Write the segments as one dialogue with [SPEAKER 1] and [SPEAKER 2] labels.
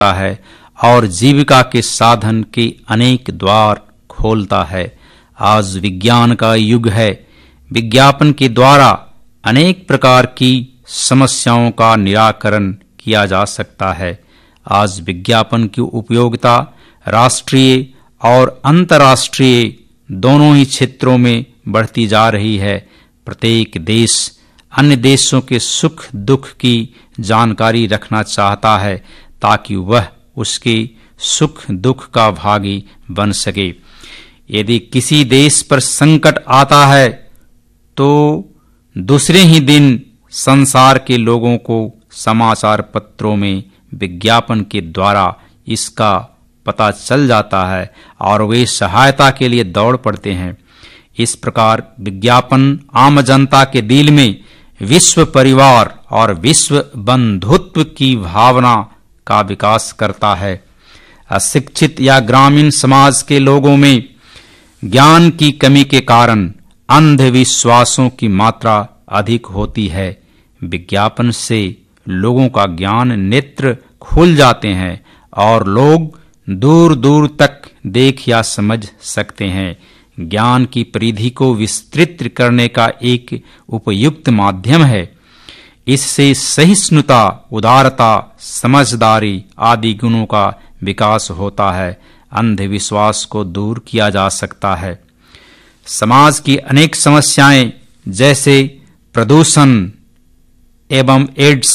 [SPEAKER 1] है और जीविका के साधन के अनेक द्वार खोलता है। आज विज्ञान का युग है। विज्ञापन के द्वारा अनेक प्रकार की समस्याओं का निराकरण किया जा सकता है। आज विज्ञापन की उपयोगिता राष्ट्रीय और अंतर्राष्ट्रीय दोनों ही क्षेत्रों में बढ़ती जा रही है। प्रत्येक देश अन्य देशों के सुख दुख की जानकारी रखना चाहता है ताकि वह उसके सुख दुख का भागी बन सके। यदि किसी देश पर संकट आता है तो दूसरे ही दिन संसार के लोगों को समाचार पत्रों में विज्ञापन के द्वारा इसका पता चल जाता है और वे सहायता के लिए दौड़ पड़ते हैं। इस प्रकार विज्ञापन आम जनता के दिल में विश्व परिवार और विश्व बंधुत्व की भावना का विकास करता है। अशिक्षित या ग्रामीण समाज के लोगों में ज्ञान की कमी के कारण अंधविश्वासों की मात्रा अधिक होती है। विज्ञापन से लोगों का ज्ञान नेत्र खुल जाते हैं और लोग दूर दूर तक देख या समझ सकते हैं। ज्ञान की परिधि को विस्तृत करने का एक उपयुक्त माध्यम है। इससे सहिष्णुता, उदारता, समझदारी आदि गुणों का विकास होता है। अंधविश्वास को दूर किया जा सकता है। समाज की अनेक समस्याएं जैसे प्रदूषण एवं एड्स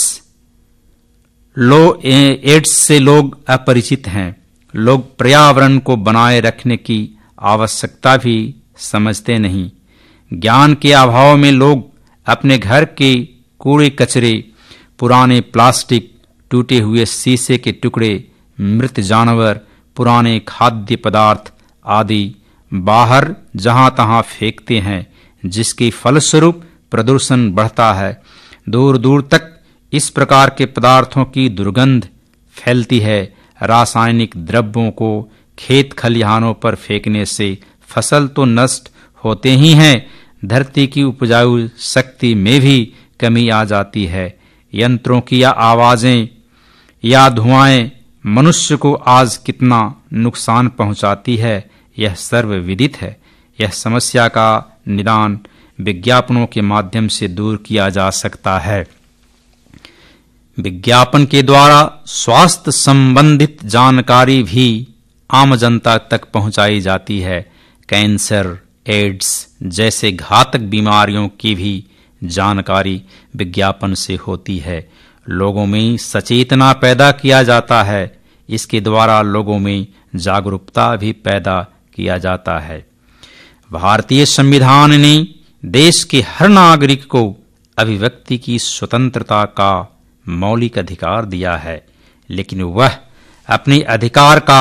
[SPEAKER 1] से लोग अपरिचित हैं। लोग पर्यावरण को बनाए रखने की आवश्यकता भी समझते नहीं। ज्ञान के अभाव में लोग अपने घर के कूड़े कचरे, पुराने प्लास्टिक, टूटे हुए शीशे के टुकड़े, मृत जानवर, पुराने खाद्य पदार्थ आदि बाहर जहां तहां फेंकते हैं, जिसके फलस्वरूप प्रदूषण बढ़ता है। दूर दूर तक इस प्रकार के पदार्थों की दुर्गंध फैलती है। रासायनिक द्रव्यों को खेत खलिहानों पर फेंकने से फसल तो नष्ट होते ही हैं, धरती की उपजाऊ शक्ति में भी कमी आ जाती है। यंत्रों की या आवाजें या धुआएं मनुष्य को आज कितना नुकसान पहुंचाती है, यह सर्वविदित है। यह समस्या का निदान विज्ञापनों के माध्यम से दूर किया जा सकता है। विज्ञापन के द्वारा स्वास्थ्य संबंधित जानकारी भी आम जनता तक पहुंचाई जाती है। कैंसर, एड्स जैसे घातक बीमारियों की भी जानकारी विज्ञापन से होती है। लोगों में सचेतना पैदा किया जाता है। इसके द्वारा लोगों में जागरूकता भी पैदा किया जाता है। भारतीय संविधान ने देश के हर नागरिक को अभिव्यक्ति की स्वतंत्रता का मौलिक अधिकार दिया है, लेकिन वह अपने अधिकार का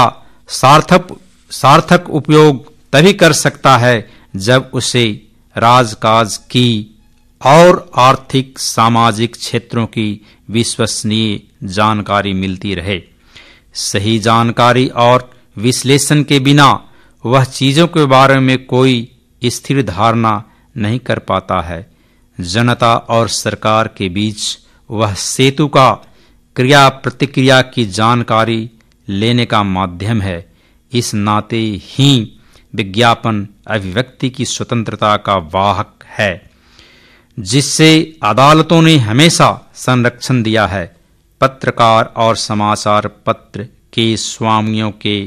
[SPEAKER 1] सार्थक उपयोग तभी कर सकता है जब उसे राजकाज की और आर्थिक सामाजिक क्षेत्रों की विश्वसनीय जानकारी मिलती रहे। सही जानकारी और विश्लेषण के बिना वह चीजों के बारे में कोई स्थिर धारणा नहीं कर पाता है। जनता और सरकार के बीच वह सेतु का क्रिया प्रतिक्रिया की जानकारी लेने का माध्यम है। इस नाते ही विज्ञापन अभिव्यक्ति की स्वतंत्रता का वाहक है, जिससे अदालतों ने हमेशा संरक्षण दिया है। पत्रकार और समाचार पत्र के स्वामियों के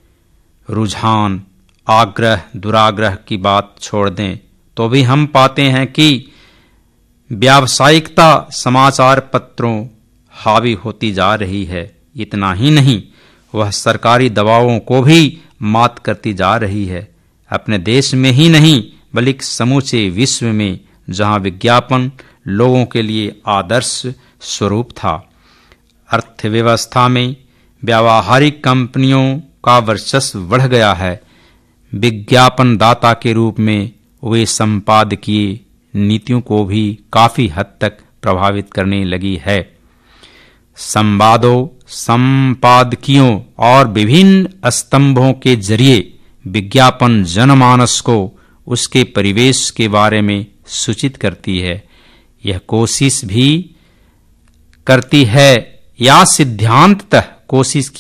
[SPEAKER 1] रुझान, आग्रह दुराग्रह की बात छोड़ दें तो भी हम पाते हैं कि व्यावसायिकता समाचार पत्रों हावी होती जा रही है। इतना ही नहीं, वह सरकारी दबावों को भी मात करती जा रही है। अपने देश में ही नहीं बल्कि समूचे विश्व में, जहां विज्ञापन लोगों के लिए आदर्श स्वरूप था। अर्थव्यवस्था में व्यावहारिक कंपनियों का वर्चस्व बढ़ गया है। विज्ञापन दाता के रूप में वे संपादकीय नीतियों को भी काफी हद तक प्रभावित करने लगी है। संवादों, संपादकीयों और विभिन्न स्तंभों के जरिए विज्ञापन जनमानस को उसके परिवेश के बारे में सूचित करती है। यह कोशिश भी करती है या सिद्धांततः कोशिश